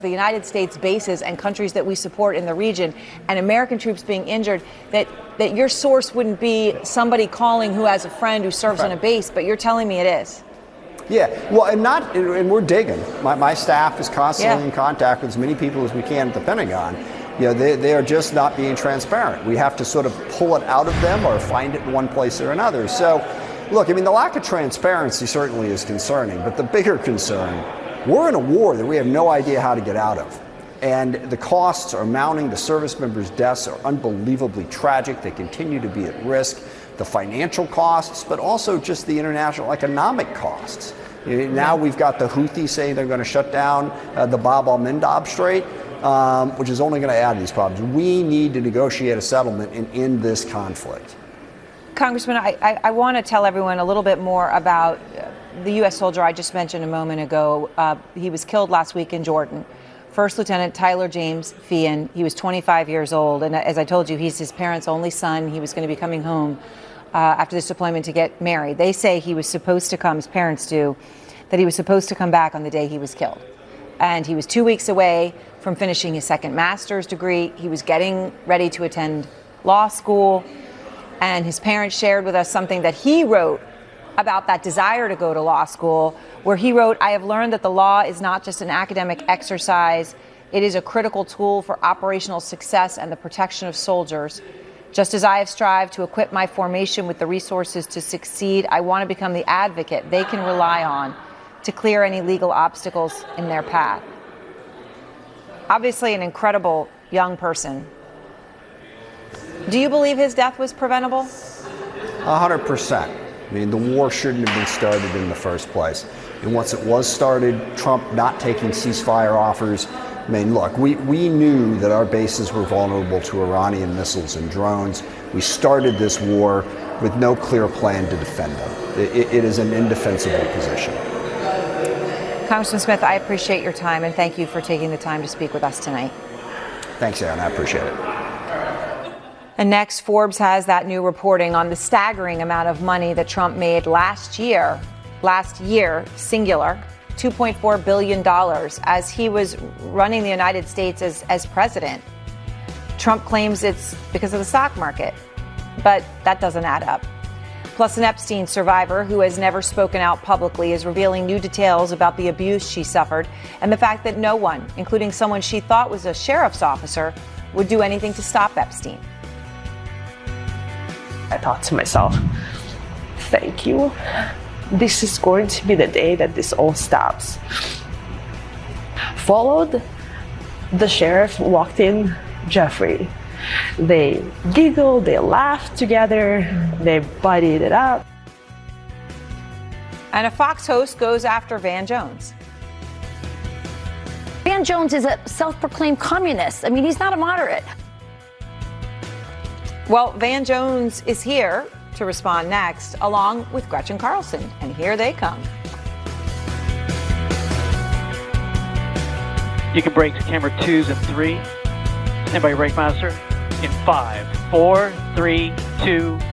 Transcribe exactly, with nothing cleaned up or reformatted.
the United States bases and countries that we support in the region and American troops being injured, that that your source wouldn't be somebody calling who has a friend who serves right on a base, but you're telling me it is. Yeah, well, and not, and we're digging. My, my staff is constantly yeah. in contact with as many people as we can at the Pentagon. You know, they, they are just not being transparent. We have to sort of pull it out of them or find it in one place or another. So, look, I mean, the lack of transparency certainly is concerning, but the bigger concern, we're in a war that we have no idea how to get out of. And the costs are mounting. The service members' deaths are unbelievably tragic. They continue to be at risk. The financial costs, but also just the international economic costs. Now we've got the Houthis saying they're going to shut down uh, the Bab al-Mandab Strait, um, which is only going to add to these problems. We need to negotiate a settlement and end this conflict. Congressman, I, I, I want to tell everyone a little bit more about the U S soldier I just mentioned a moment ago. Uh, he was killed last week in Jordan. First Lieutenant Tyler James Feehan. He was twenty-five years old. And as I told you, he's his parents' only son. He was going to be coming home uh, after this deployment to get married. They say he was supposed to come, his parents do, that he was supposed to come back on the day he was killed. And he was two weeks away from finishing his second master's degree. He was getting ready to attend law school. And his parents shared with us something that he wrote about that desire to go to law school, where he wrote, "I have learned that the law is not just an academic exercise. It is a critical tool for operational success and the protection of soldiers. Just as I have strived to equip my formation with the resources to succeed, I want to become the advocate they can rely on to clear any legal obstacles in their path." Obviously an incredible young person. Do you believe his death was preventable? A hundred percent. I mean, the war shouldn't have been started in the first place. And once it was started, Trump not taking ceasefire offers, I mean, look, we, we knew that our bases were vulnerable to Iranian missiles and drones. We started this war with no clear plan to defend them. It, it is an indefensible position. Congressman Smith, I appreciate your time, and thank you for taking the time to speak with us tonight. Thanks, Aaron. I appreciate it. And next, Forbes has that new reporting on the staggering amount of money that Trump made last year, last year, singular, two point four billion dollars as he was running the United States as, as president. Trump claims it's because of the stock market, but that doesn't add up. Plus, an Epstein survivor who has never spoken out publicly is revealing new details about the abuse she suffered and the fact that no one, including someone she thought was a sheriff's officer, would do anything to stop Epstein. I thought to myself, thank you. This is going to be the day that this all stops. Followed, the sheriff walked in, Jeffrey. They giggled, they laughed together, they buddied it up. And a Fox host goes after Van Jones. Van Jones is a self-proclaimed communist. I mean, he's not a moderate. Well, Van Jones is here to respond next, along with Gretchen Carlson. And here they come. You can break to camera twos and three. Stand by, Breakmaster. In five, four, three, two,